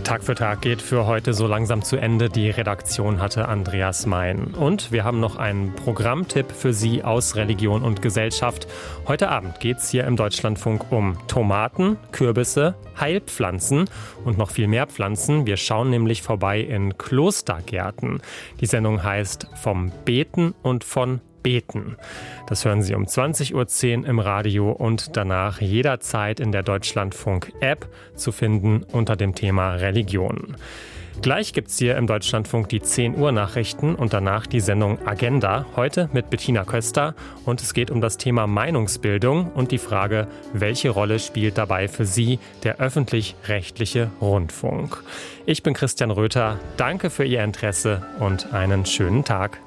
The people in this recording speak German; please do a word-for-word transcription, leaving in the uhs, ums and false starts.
Tag für Tag geht für heute so langsam zu Ende. Die Redaktion hatte Andreas Mein. Und wir haben noch einen Programmtipp für Sie aus Religion und Gesellschaft. Heute Abend geht es hier im Deutschlandfunk um Tomaten, Kürbisse, Heilpflanzen und noch viel mehr Pflanzen. Wir schauen nämlich vorbei in Klostergärten. Die Sendung heißt Vom Beten und von Beten. Das hören Sie um zwanzig Uhr zehn im Radio und danach jederzeit in der Deutschlandfunk-App zu finden unter dem Thema Religion. Gleich gibt's hier im Deutschlandfunk die zehn Uhr Nachrichten und danach die Sendung Agenda, heute mit Bettina Köster. Und es geht um das Thema Meinungsbildung und die Frage, welche Rolle spielt dabei für Sie der öffentlich-rechtliche Rundfunk? Ich bin Christian Röther, danke für Ihr Interesse und einen schönen Tag.